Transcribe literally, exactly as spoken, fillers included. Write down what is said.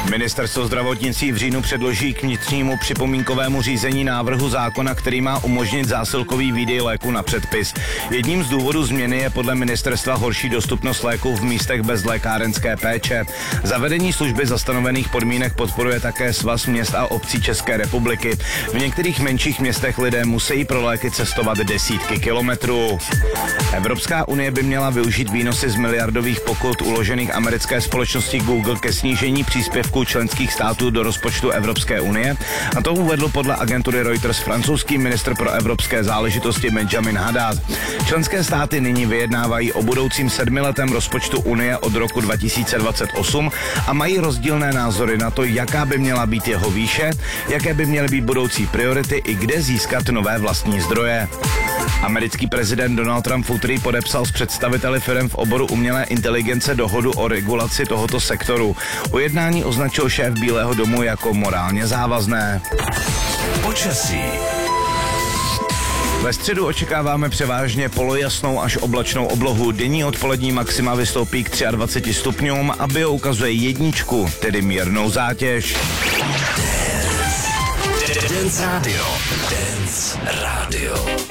Ministerstvo zdravotnictví v říjnu předloží k vnitřnímu připomínkovému řízení návrhu zákona, který má umožnit zásilkový výdej léku na předpis. Jedním z důvodů změny je podle ministerstva horší dostupnost léků v místech bez lékárenské péče. Zavedení služby za stanovených podmínek podporuje také Svaz měst a obcí České republiky. V některých menších městech lidé musí pro léky cestovat desítky kilometrů. Evropská unie by měla využít výnosy z miliardových pokut uložených americké společnosti Google ke snížení příspěvků členských států do rozpočtu Evropské unie, a to uvedl podle agentury Reuters francouzský ministr pro evropské záležitosti Benjamin Haddad. Členské státy nyní vyjednávají o budoucím sedmiletém rozpočtu Unie od roku dva tisíce dvacet osm a mají rozdílné názory na to, jaká by měla být jeho výše, jaké by měly být budoucí priority i kde získat nové vlastní zdroje. Americký prezident Donald Trump v úterý podepsal s představiteli firem v oboru umělé inteligence dohodu o regulaci tohoto sektoru. Ujednání označil šéf Bílého domu jako morálně závazné. Počasí. Ve středu očekáváme převážně polojasnou až oblačnou oblohu. Denní odpolední maxima vystoupí k dvaceti třem stupňům a bio ukazuje jedničku, tedy mírnou zátěž. Dance Radio. Dance Radio.